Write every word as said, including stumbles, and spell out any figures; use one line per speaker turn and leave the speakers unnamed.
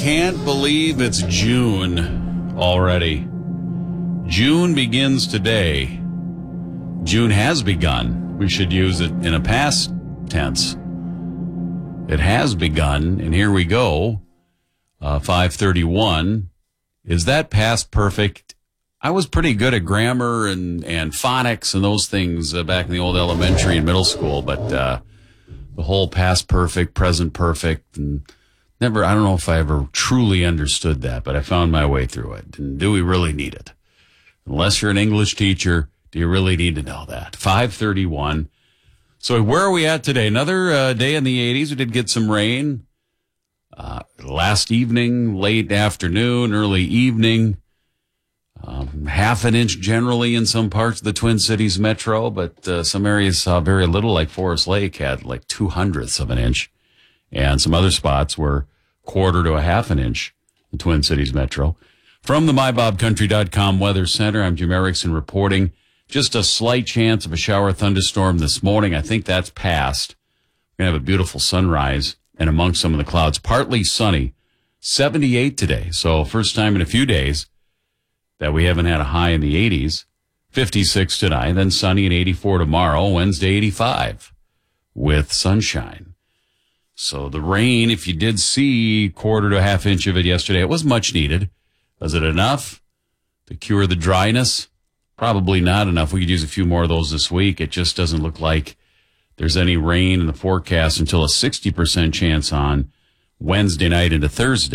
Can't believe it's June already. June begins today. June has begun. We should use it in a past tense. It has begun, and here we go. Uh, five thirty-one. Is that past perfect? I was pretty good at grammar and, and phonics and those things uh, back in the old elementary and middle school, but uh, the whole past perfect, present perfect, and never, I don't know if I ever truly understood that, but I found my way through it. And do we really need it? Unless you're an English teacher, do you really need to know that? five thirty-one. So where are we at today? Another uh, day in the eighties. We did get some rain uh, last evening, late afternoon, early evening. Um, half an inch generally in some parts of the Twin Cities metro, but uh, some areas saw very little, like Forest Lake had like two hundredths of an inch. And some other spots were quarter to a half an inch, the Twin Cities metro. From the my bob country dot com Weather Center, I'm Jim Erickson reporting. Just a slight chance of a shower thunderstorm this morning. I think that's past. We're going to have a beautiful sunrise and amongst some of the clouds. Partly sunny. seventy-eight today. So first time in a few days that we haven't had a high in the eighties. fifty-six tonight, then sunny and eighty-four tomorrow. Wednesday, eighty-five with sunshine. So the rain, if you did see quarter to a half inch of it yesterday, it was much needed. Was it enough to cure the dryness? Probably not enough. We could use a few more of those this week. It just doesn't look like there's any rain in the forecast until a sixty percent chance on Wednesday night into Thursday.